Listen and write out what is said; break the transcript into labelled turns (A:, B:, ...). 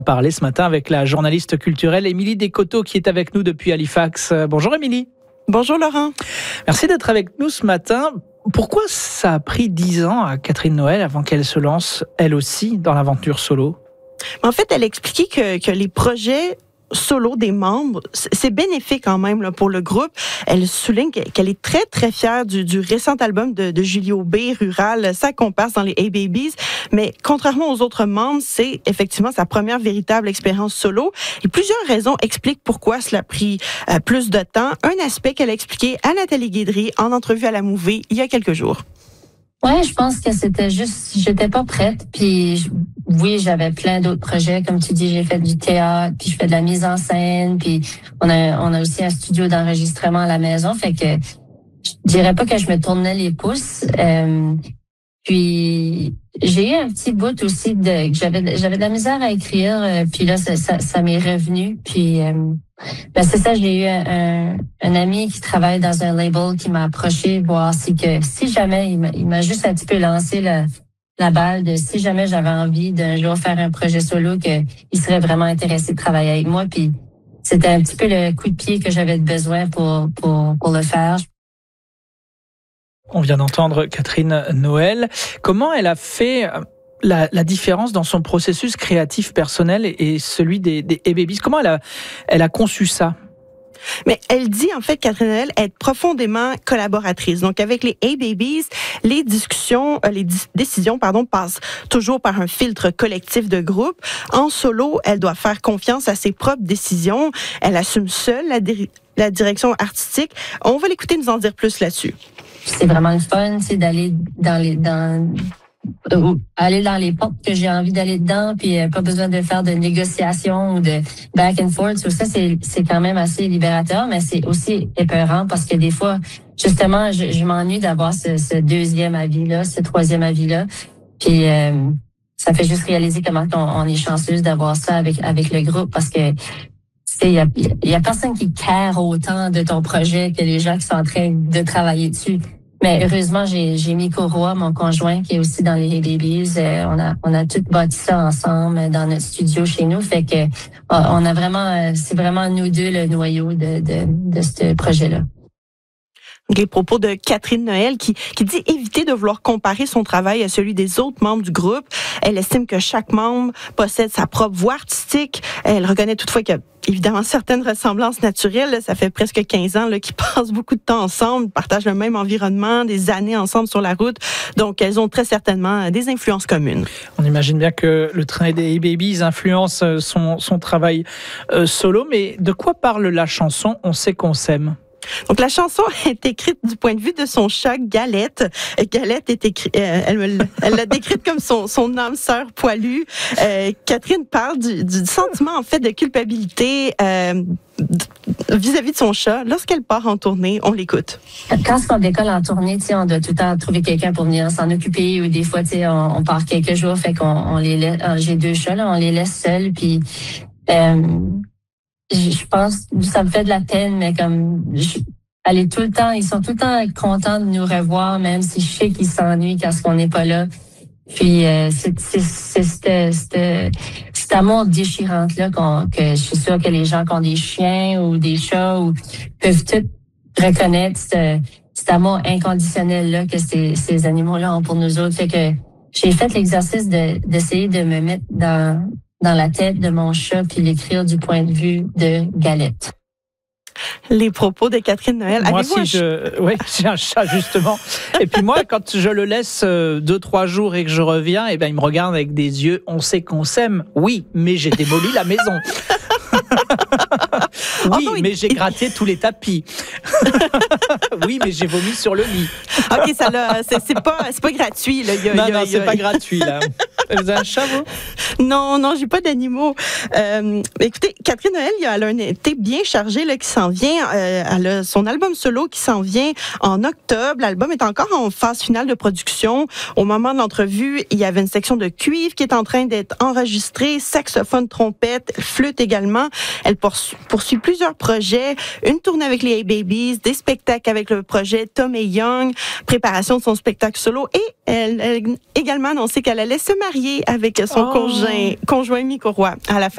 A: Parler ce matin avec la journaliste culturelle Émilie Descoteaux qui est avec nous depuis Halifax. Bonjour Émilie.
B: Bonjour Laurent.
A: Merci d'être avec nous ce matin. Pourquoi ça a pris 10 ans à Catherine Noël avant qu'elle se lance, elle aussi, dans l'aventure solo?
B: En fait, elle a expliqué que les projets solo des membres, c'est bénéfique quand même là, pour le groupe. Elle souligne qu'elle est très, très fière du récent album de Julie Aubé, Rural, ça qu'on passe dans les Hey Babies. Mais contrairement aux autres membres, c'est effectivement sa première véritable expérience solo. Et plusieurs raisons expliquent pourquoi cela a pris plus de temps. Un aspect qu'elle a expliqué à Nathalie Guédry en entrevue à la Mouvée il y a quelques jours.
C: Ouais, je pense que c'était juste, j'étais pas prête. Puis oui, j'avais plein d'autres projets, comme tu dis, j'ai fait du théâtre, puis je fais de la mise en scène, puis on a aussi un studio d'enregistrement à la maison, fait que je dirais pas que je me tournais les pouces. Puis j'ai eu un petit bout aussi que j'avais de la misère à écrire, puis là ça m'est revenu, puis c'est ça, j'ai eu un ami qui travaille dans un label qui m'a approché voir si jamais il m'a juste un petit peu lancé la balle de si jamais j'avais envie d'un jour faire un projet solo, qu'il serait vraiment intéressé de travailler avec moi, puis c'était un petit peu le coup de pied que j'avais besoin pour le faire.
A: On vient d'entendre Catherine Noël. Comment elle a fait la différence dans son processus créatif personnel et celui des Hey Babies? Comment elle a conçu ça?
B: Mais elle dit, en fait, Catherine Noël, être profondément collaboratrice. Donc, avec les Hey Babies, les décisions, passent toujours par un filtre collectif de groupe. En solo, elle doit faire confiance à ses propres décisions. Elle assume seule la direction artistique. On va l'écouter nous en dire plus là-dessus.
C: C'est vraiment le fun, c'est d'aller aller dans les portes que j'ai envie d'aller dedans, puis pas besoin de faire de négociations ou de back and forth. Tout ça, c'est quand même assez libérateur, mais c'est aussi épeurant parce que des fois, justement, je m'ennuie d'avoir ce deuxième avis-là, ce troisième avis-là. Puis ça fait juste réaliser comment on est chanceuse d'avoir ça avec le groupe parce que il y a personne qui care autant de ton projet que les gens qui sont en train de travailler dessus. Mais heureusement, j'ai Miko Roy, mon conjoint, qui est aussi dans les Hey Babies. On a tout bâti ça ensemble dans notre studio chez nous. Fait que on a vraiment, c'est vraiment nous deux le noyau de ce projet-là.
B: Les propos de Catherine Noël qui dit éviter de vouloir comparer son travail à celui des autres membres du groupe. Elle estime que chaque membre possède sa propre voix artistique. Elle reconnaît toutefois qu'il y a évidemment certaines ressemblances naturelles. Ça fait presque 15 ans qu'ils passent beaucoup de temps ensemble, partagent le même environnement, des années ensemble sur la route. Donc, elles ont très certainement des influences communes.
A: On imagine bien que le train des Hey Babies influence son travail solo. Mais de quoi parle la chanson « On sait qu'on s'aime » ?
B: Donc, la chanson est écrite du point de vue de son chat, Galette. Galette est écrite, elle l'a décrite comme son âme sœur poilue. Catherine parle du sentiment, en fait, de culpabilité, vis-à-vis de son chat. Lorsqu'elle part en tournée, on l'écoute.
C: Quand on décolle en tournée, on doit tout le temps trouver quelqu'un pour venir s'en occuper ou des fois, on part quelques jours, fait qu'on les laisse, j'ai 2 chats, là, on les laisse seuls, puis, je pense que ça me fait de la peine, mais comme ils sont tout le temps contents de nous revoir, même si je sais qu'ils s'ennuient quand on n'est pas là. Puis c'est cet amour déchirant-là que je suis sûre que les gens qui ont des chiens ou des chats peuvent tout reconnaître cet amour inconditionnel-là que ces animaux-là ont pour nous autres. Fait que j'ai fait l'exercice d'essayer de me mettre dans la tête de mon chat puis l'écrire du point de vue de Galette.
B: Les propos de Catherine Noël.
A: Moi, j'ai un chat, justement. Et puis moi, quand je le laisse 2-3 jours et que je reviens, il me regarde avec des yeux, on sait qu'on s'aime. Oui, mais j'ai démoli la maison. Oui, mais j'ai gratté tous les tapis. Oui, mais j'ai vomi sur le lit.
B: OK, c'est pas gratuit. Là.
A: Non, c'est pas gratuit, là. Vous avez un chat, vous?
B: Non, j'ai pas d'animaux. Écoutez, Catherine Noël, elle a un été bien chargé là, qui s'en vient. Elle a son album solo qui s'en vient en octobre. L'album est encore en phase finale de production. Au moment de l'entrevue, il y avait une section de cuivre qui est en train d'être enregistrée, saxophone, trompette, flûte également. Elle poursuit plusieurs projets, une tournée avec les Hey Babies, des spectacles avec le projet Tom et Young, préparation de son spectacle solo et elle a également annoncé qu'elle allait se marier avec son conjoint Miko Roy à la fin